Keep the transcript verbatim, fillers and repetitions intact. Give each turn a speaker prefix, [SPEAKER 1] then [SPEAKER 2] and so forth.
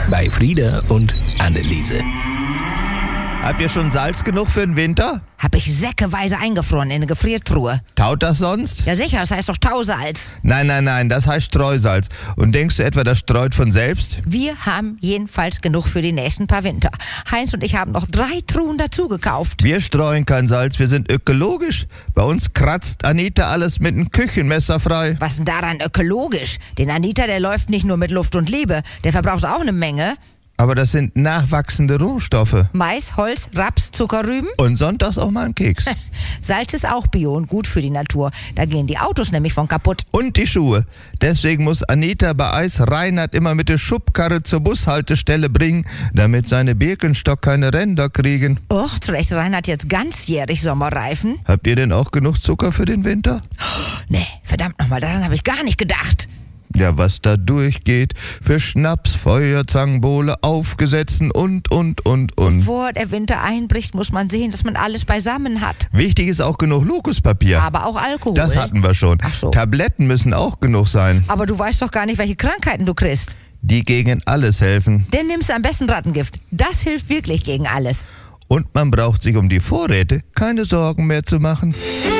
[SPEAKER 1] bei Frieda und Anneliese.
[SPEAKER 2] Habt ihr schon Salz genug für den Winter?
[SPEAKER 3] Hab ich säckeweise eingefroren in eine Gefriertruhe.
[SPEAKER 2] Taut das sonst?
[SPEAKER 3] Ja sicher, das heißt doch Tausalz.
[SPEAKER 2] Nein, nein, nein, das heißt Streusalz. Und denkst du etwa, das streut von selbst?
[SPEAKER 3] Wir haben jedenfalls genug für die nächsten paar Winter. Heinz und ich haben noch drei Truhen dazu gekauft.
[SPEAKER 2] Wir streuen kein Salz, wir sind ökologisch. Bei uns kratzt Anita alles mit einem Küchenmesser frei.
[SPEAKER 3] Was denn daran ökologisch? Den Anita, der läuft nicht nur mit Luft und Liebe. Der verbraucht auch eine Menge.
[SPEAKER 2] Aber das sind nachwachsende Rohstoffe.
[SPEAKER 3] Mais, Holz, Raps, Zuckerrüben.
[SPEAKER 2] Und sonntags auch mal ein Keks.
[SPEAKER 3] Salz ist auch bio und gut für die Natur. Da gehen die Autos nämlich von kaputt.
[SPEAKER 2] Und die Schuhe. Deswegen muss Anita bei Eis Reinhard immer mit der Schubkarre zur Bushaltestelle bringen, damit seine Birkenstock keine Ränder kriegen.
[SPEAKER 3] Och, trägt Reinhard jetzt ganzjährig Sommerreifen?
[SPEAKER 2] Habt ihr denn auch genug Zucker für den Winter?
[SPEAKER 3] Nee, verdammt nochmal, daran habe ich gar nicht gedacht.
[SPEAKER 2] Ja, was da durchgeht, für Schnaps, Feuerzangenbowle, Aufgesetzen und, und, und, und.
[SPEAKER 3] Bevor der Winter einbricht, muss man sehen, dass man alles beisammen hat.
[SPEAKER 2] Wichtig ist auch genug Lokuspapier.
[SPEAKER 3] Aber auch Alkohol.
[SPEAKER 2] Das hatten wir schon.
[SPEAKER 3] Ach so.
[SPEAKER 2] Tabletten müssen auch genug sein.
[SPEAKER 3] Aber du weißt doch gar nicht, welche Krankheiten du kriegst.
[SPEAKER 2] Die gegen alles helfen.
[SPEAKER 3] Dann nimmst du am besten Rattengift. Das hilft wirklich gegen alles.
[SPEAKER 2] Und man braucht sich um die Vorräte keine Sorgen mehr zu machen.